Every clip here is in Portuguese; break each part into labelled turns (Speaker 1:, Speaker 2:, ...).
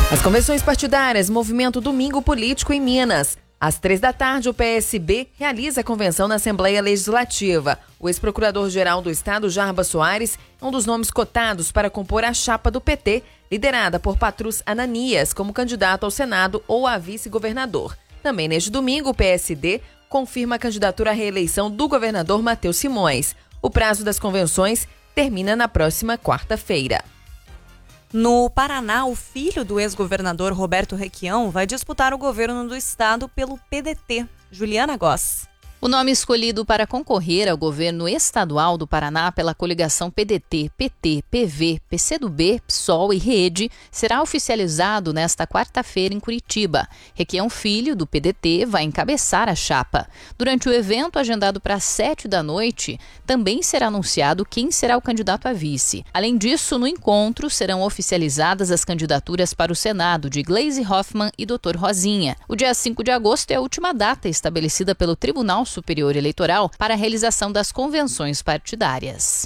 Speaker 1: As convenções partidárias, movimento Domingo Político em Minas. Às 3h, o PSB realiza a convenção na Assembleia Legislativa. O ex-procurador-geral do Estado, Jarbas Soares, é um dos nomes cotados para compor a chapa do PT, liderada por Patrus Ananias, como candidato ao Senado ou a vice-governador. Também neste domingo, o PSD confirma a candidatura à reeleição do governador Matheus Simões. O prazo das convenções termina na próxima quarta-feira.
Speaker 2: No Paraná, o filho do ex-governador Roberto Requião vai disputar o governo do estado pelo PDT. Juliana Goss.
Speaker 3: O nome escolhido para concorrer ao governo estadual do Paraná pela coligação PDT, PT, PV, PCdoB, PSOL e Rede será oficializado nesta quarta-feira em Curitiba. Requião Filho, do PDT, vai encabeçar a chapa. Durante o evento, agendado para 19h, também será anunciado quem será o candidato a vice. Além disso, no encontro serão oficializadas as candidaturas para o Senado de Gleisi Hoffmann e Dr. Rosinha. O dia 5 de agosto é a última data estabelecida pelo Tribunal Superior Eleitoral para a realização das convenções partidárias.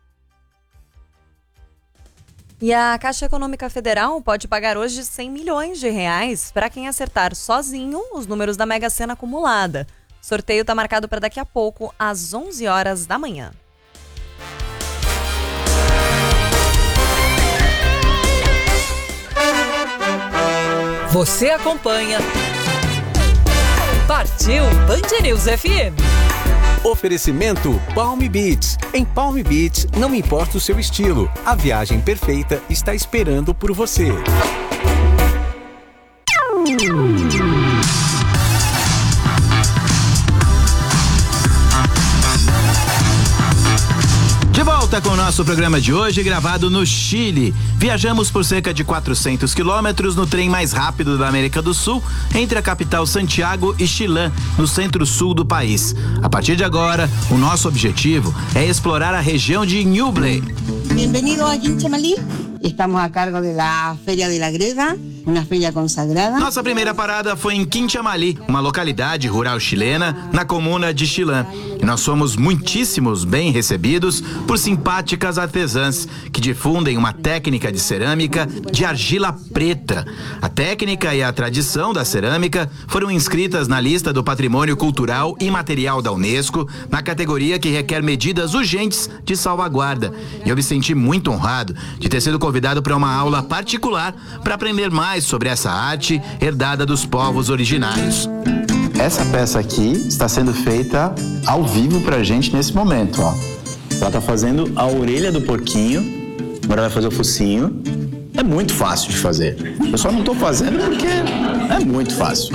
Speaker 2: E a Caixa Econômica Federal pode pagar hoje R$100 milhões para quem acertar sozinho os números da Mega Sena acumulada. O sorteio está marcado para daqui a pouco, às 11h da manhã.
Speaker 4: Você acompanha Partiu Band News FM.
Speaker 5: Oferecimento Palm Beach. Em Palm Beach, não importa o seu estilo, a viagem perfeita está esperando por você.
Speaker 6: De volta com o nosso programa de hoje, gravado no Chile. Viajamos por cerca de 400 quilômetros no trem mais rápido da América do Sul, entre a capital Santiago e Chilán, no centro-sul do país. A partir de agora, o nosso objetivo é explorar a região de Ñuble.
Speaker 7: Bem-vindo a Quinchamalí. Estamos a cargo da Feria de la Grega, uma feira consagrada.
Speaker 6: Nossa primeira parada foi em Quinchamalí, uma localidade rural chilena, na comuna de Chilán. E nós somos muitíssimos bem recebidos por simpáticas artesãs que difundem uma técnica de cerâmica de argila preta. A técnica e a tradição da cerâmica foram inscritas na lista do Patrimônio Cultural Imaterial da Unesco, na categoria que requer medidas urgentes de salvaguarda. E eu me senti muito honrado de ter sido convidado para uma aula particular para aprender mais sobre essa arte herdada dos povos originários.
Speaker 8: Essa peça aqui está sendo feita ao vivo pra gente nesse momento, ó. Ela tá fazendo a orelha do porquinho, agora vai fazer o focinho. É muito fácil de fazer. Eu só não tô fazendo porque é muito fácil.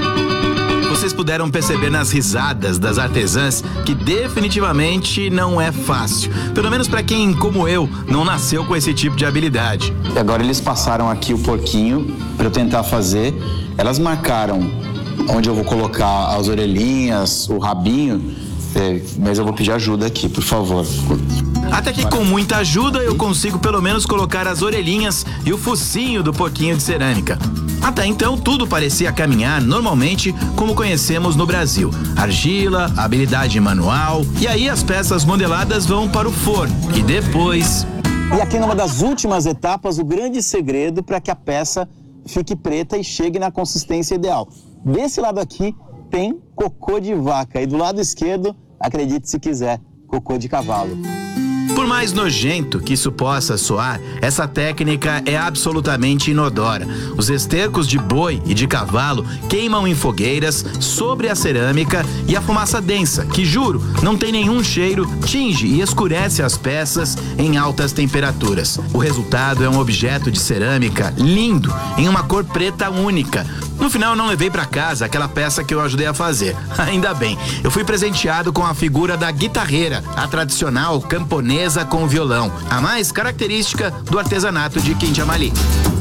Speaker 6: Vocês puderam perceber nas risadas das artesãs que definitivamente não é fácil. Pelo menos para quem, como eu, não nasceu com esse tipo de habilidade.
Speaker 8: E agora eles passaram aqui o porquinho para eu tentar fazer. Elas marcaram onde eu vou colocar as orelhinhas, o rabinho, mas eu vou pedir ajuda aqui, por favor.
Speaker 6: Até que com muita ajuda eu consigo pelo menos colocar as orelhinhas e o focinho do porquinho de cerâmica. Até então tudo parecia caminhar normalmente como conhecemos no Brasil. Argila, habilidade manual, e aí as peças modeladas vão para o forno. E depois...
Speaker 8: E aqui numa das últimas etapas, o grande segredo para que a peça fique preta e chegue na consistência ideal. Desse lado aqui tem cocô de vaca e do lado esquerdo, acredite se quiser, cocô de cavalo.
Speaker 6: Por mais nojento que isso possa soar, essa técnica é absolutamente inodora. Os estercos de boi e de cavalo queimam em fogueiras sobre a cerâmica e a fumaça densa, que juro, não tem nenhum cheiro, tinge e escurece as peças em altas temperaturas. O resultado é um objeto de cerâmica lindo, em uma cor preta única. No final, não levei pra casa aquela peça que eu ajudei a fazer. Ainda bem, eu fui presenteado com a figura da guitarreira, a tradicional camponesa com violão, a mais característica do artesanato de Quinchamalí.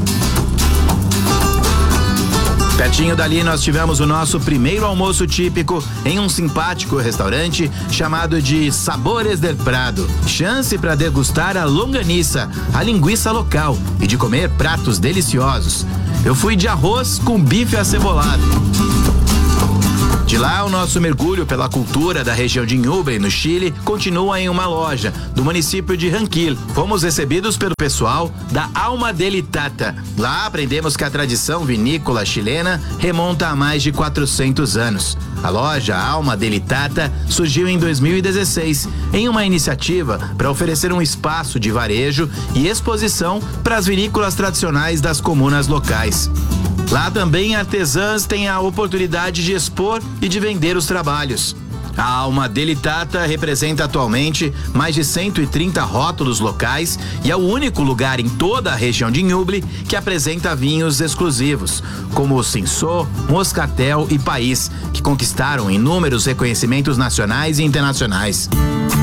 Speaker 6: Pertinho dali nós tivemos o nosso primeiro almoço típico em um simpático restaurante chamado de Sabores del Prado. Chance para degustar a longaniça, a linguiça local e de comer pratos deliciosos. Eu fui de arroz com bife acebolado. De lá, o nosso mergulho pela cultura da região de Ñuble, no Chile, continua em uma loja do município de Ranquil. Fomos recebidos pelo pessoal da Alma del Tata. Lá aprendemos que a tradição vinícola chilena remonta a mais de 400 anos. A loja Alma del Tata surgiu em 2016 em uma iniciativa para oferecer um espaço de varejo e exposição para as vinícolas tradicionais das comunas locais. Lá também artesãs têm a oportunidade de expor e de vender os trabalhos. A Alma del Tata representa atualmente mais de 130 rótulos locais e é o único lugar em toda a região de Ñuble que apresenta vinhos exclusivos, como o Cinsault, Moscatel e País, que conquistaram inúmeros reconhecimentos nacionais e internacionais.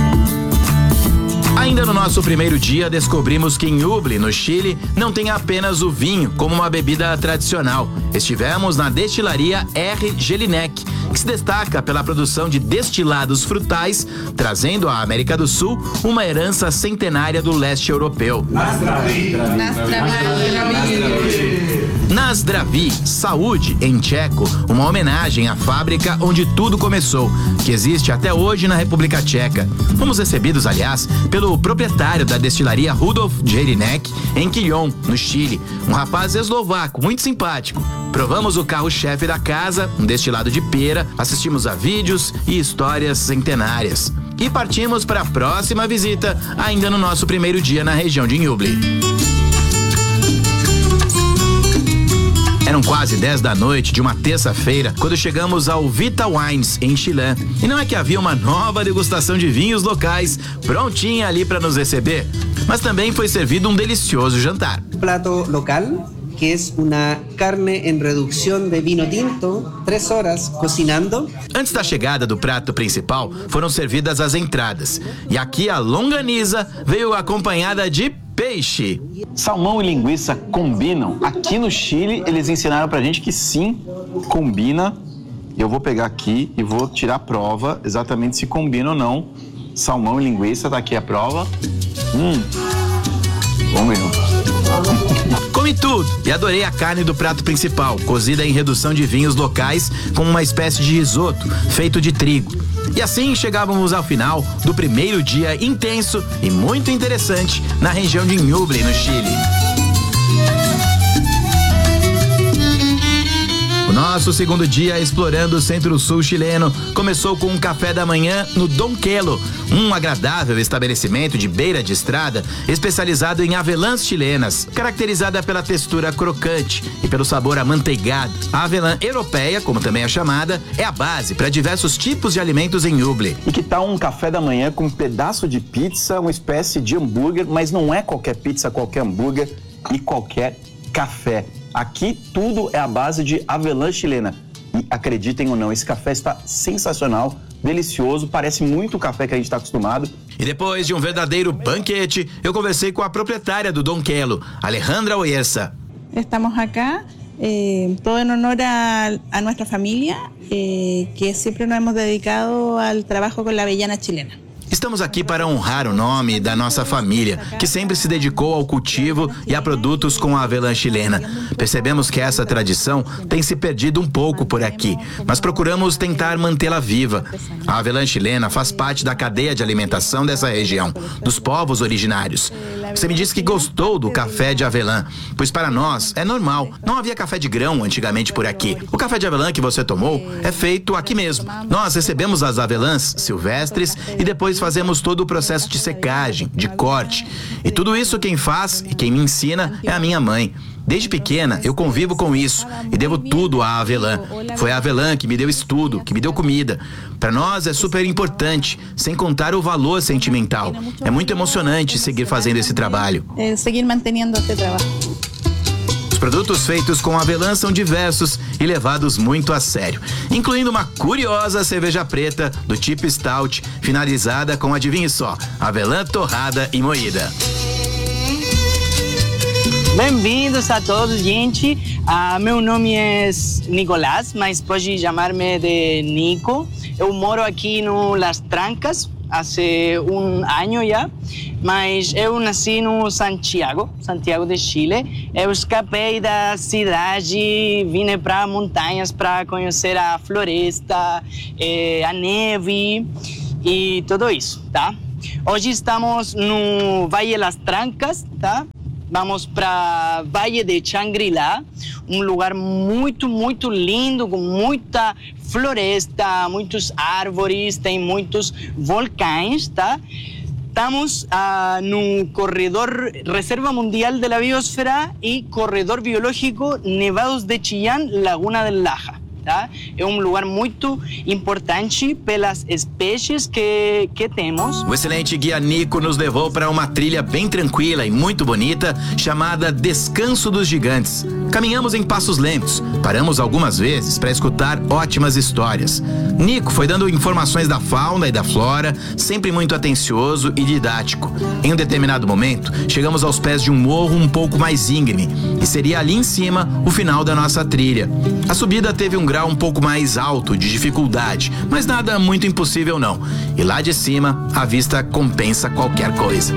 Speaker 6: Ainda no nosso primeiro dia, descobrimos que em Ñuble, no Chile, não tem apenas o vinho como uma bebida tradicional. Estivemos na destilaria R. Jelinek, que se destaca pela produção de destilados frutais, trazendo à América do Sul uma herança centenária do leste europeu. Nazdraví, saúde, em tcheco, uma homenagem à fábrica onde tudo começou, que existe até hoje na República Tcheca. Fomos recebidos, aliás, pelo proprietário da destilaria Rudolf Jelinek, em Quillón, no Chile, um rapaz eslovaco, muito simpático. Provamos o carro-chefe da casa, um destilado de pera, assistimos a vídeos e histórias centenárias. E partimos para a próxima visita, ainda no nosso primeiro dia na região de Ñuble. Eram quase 10 da noite de uma terça-feira quando chegamos ao Vita Wines, em Chilã. E não é que havia uma nova degustação de vinhos locais prontinha ali para nos receber, mas também foi servido um delicioso jantar.
Speaker 9: Prato local, que es una carne en reducción de vino tinto, 3 horas cocinando.
Speaker 6: Antes da chegada do prato principal, foram servidas as entradas. E aqui a longaniza veio acompanhada de peixe.
Speaker 8: Salmão e linguiça combinam? Aqui no Chile, eles ensinaram pra gente que sim, combina. Eu vou pegar aqui e vou tirar a prova exatamente se combina ou não. Salmão e linguiça, tá aqui a prova. Combina.
Speaker 6: Comi tudo e adorei a carne do prato principal, cozida em redução de vinhos locais com uma espécie de risoto feito de trigo. E assim chegávamos ao final do primeiro dia intenso e muito interessante na região de Ñuble, no Chile. O nosso segundo dia explorando o centro-sul chileno começou com um café da manhã no Don Quelo, um agradável estabelecimento de beira de estrada especializado em avelãs chilenas, caracterizada pela textura crocante e pelo sabor amanteigado. A avelã europeia, como também é chamada, é a base para diversos tipos de alimentos em Ñuble.
Speaker 8: E que tal um café da manhã com um pedaço de pizza, uma espécie de hambúrguer, mas não é qualquer pizza, qualquer hambúrguer e qualquer café. Aqui tudo é a base de avelã chilena. E acreditem ou não, esse café está sensacional, delicioso, parece muito o café que a gente está acostumado.
Speaker 6: E depois de um verdadeiro banquete, eu conversei com a proprietária do Don Quelo, Alejandra Oyerza.
Speaker 10: Estamos acá, todo en honor a nuestra familia, que siempre nos hemos dedicado al trabajo con la avellana chilena.
Speaker 6: Estamos aqui para honrar o nome da nossa família, que sempre se dedicou ao cultivo e a produtos com a avelã chilena. Percebemos que essa tradição tem se perdido um pouco por aqui, mas procuramos tentar mantê-la viva. A avelã chilena faz parte da cadeia de alimentação dessa região, dos povos originários. Você me disse que gostou do café de avelã, pois para nós é normal. Não havia café de grão antigamente por aqui. O café de avelã que você tomou é feito aqui mesmo. Nós recebemos as avelãs silvestres e depois fazemos todo o processo de secagem, de corte. E tudo isso quem faz e quem me ensina é a minha mãe. Desde pequena eu convivo com isso e devo tudo à avelã. Foi a avelã que me deu estudo, que me deu comida. Para nós é super importante, sem contar o valor sentimental. É muito emocionante seguir fazendo esse trabalho.
Speaker 10: Seguir mantendo esse trabalho.
Speaker 6: Os produtos feitos com avelã são diversos e levados muito a sério, incluindo uma curiosa cerveja preta do tipo Stout, finalizada com, adivinhe só, avelã torrada e moída.
Speaker 11: Bem-vindos a todos, gente. Meu nome é Nicolás, mas pode chamar-me de Nico. Eu moro aqui no Las Trancas, hace un año ya, mas eu nasci no Santiago de Chile. Eu escapei da cidade, vim para montanhas para conhecer a floresta, a neve e tudo isso, tá? Hoje estamos no Valle das Trancas, tá? Vamos para Valle de Shangri-La, lugar muito, muito lindo, com muita floresta, muitas árvores, tem muitos vulcões, tá? Estamos no corredor Reserva Mundial de la Biosfera e Corredor Biológico Nevados de Chillán, Laguna del Laja. Tá? É lugar muito importante pelas espécies que temos.
Speaker 6: O excelente guia Nico nos levou para uma trilha bem tranquila e muito bonita, chamada Descanso dos Gigantes. Caminhamos em passos lentos, paramos algumas vezes para escutar ótimas histórias. Nico foi dando informações da fauna e da flora, sempre muito atencioso e didático. Em um determinado momento, chegamos aos pés de um morro um pouco mais íngreme, e seria ali em cima o final da nossa trilha. A subida teve um grau um pouco mais alto de dificuldade, mas nada muito impossível não. E lá de cima, a vista compensa qualquer coisa.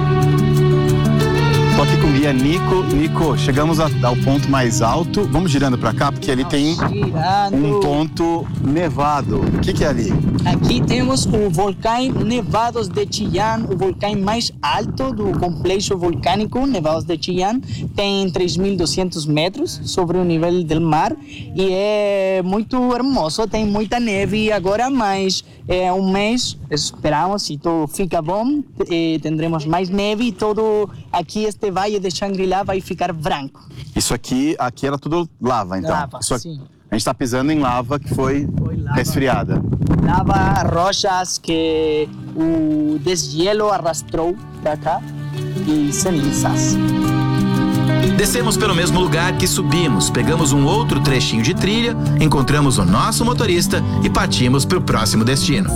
Speaker 8: Tô aqui com o guia Nico. Nico, chegamos ao ponto mais alto. Vamos girando para cá, porque ali tem um ponto nevado. O que é ali?
Speaker 11: Aqui temos o vulcão Nevados de Chillán, o vulcão mais alto do complexo vulcânico Nevados de Chillán. Tem 3.200 metros sobre o nível do mar e é muito hermoso. Tem muita neve agora, mas é um mês, esperamos, se tudo fica bom, tendremos mais neve e todo aqui este Vale de Shangri-La vai ficar branco.
Speaker 8: Isso aqui era tudo lava, então?
Speaker 11: Lava,
Speaker 8: sim. A gente está pisando em lava que foi resfriada.
Speaker 11: Lava, rochas que o deshielo arrastou para cá e cenizas.
Speaker 6: Descemos pelo mesmo lugar que subimos, pegamos um outro trechinho de trilha, encontramos o nosso motorista e partimos para o próximo destino.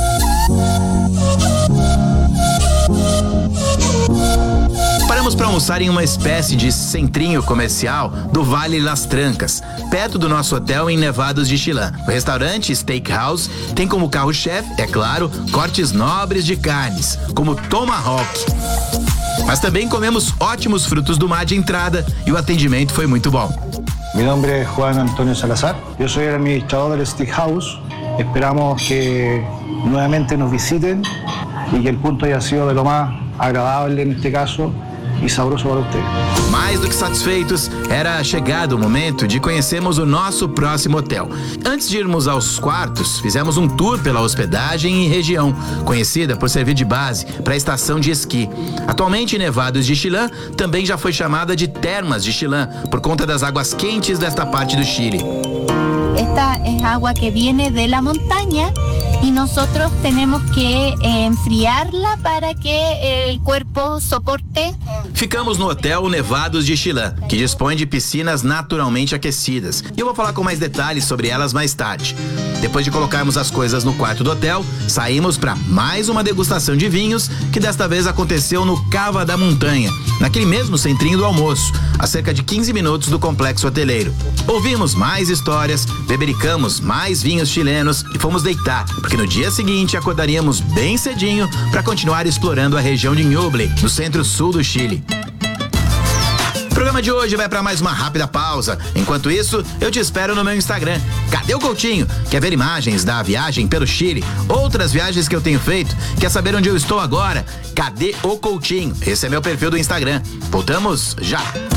Speaker 6: Paramos para almoçar em uma espécie de centrinho comercial do Vale das Trancas, perto do nosso hotel em Nevados de Chillán. O restaurante Steakhouse tem como carro-chefe, é claro, cortes nobres de carnes, como tomahawk. Mas também comemos ótimos frutos do mar de entrada e o atendimento foi muito bom.
Speaker 12: Mi nombre es Juan Antonio Salazar, yo soy el administrador del Steakhouse. Esperamos que nuevamente nos visiten y que el punto haya sido de lo más agradable en este caso e saboroso para você.
Speaker 6: Mais do que satisfeitos, era chegado o momento de conhecermos o nosso próximo hotel. Antes de irmos aos quartos, fizemos um tour pela hospedagem e região, conhecida por servir de base para a estação de esqui. Atualmente, Nevados de Chillán também já foi chamada de Termas de Chillán, por conta das águas quentes desta parte do Chile.
Speaker 13: Esta es agua que viene de la montaña y nosotros tenemos que enfriarla para que el cuerpo soporte.
Speaker 6: Ficamos no Hotel Nevados de Chillán, que dispõe de piscinas naturalmente aquecidas. E eu vou falar com mais detalhes sobre elas mais tarde. Depois de colocarmos as coisas no quarto do hotel, saímos para mais uma degustação de vinhos, que desta vez aconteceu no Cava da Montanha, naquele mesmo centrinho do almoço, a cerca de 15 minutos do complexo hoteleiro. Ouvimos mais histórias, bebericamos mais vinhos chilenos e fomos deitar, porque no dia seguinte acordaríamos bem cedinho para continuar explorando a região de Ñuble, no centro-sul do Chile. O programa de hoje vai para mais uma rápida pausa. Enquanto isso, eu te espero no meu Instagram. Cadê o Coutinho? Quer ver imagens da viagem pelo Chile? Outras viagens que eu tenho feito? Quer saber onde eu estou agora? Cadê o Coutinho? Esse é meu perfil do Instagram. Voltamos já!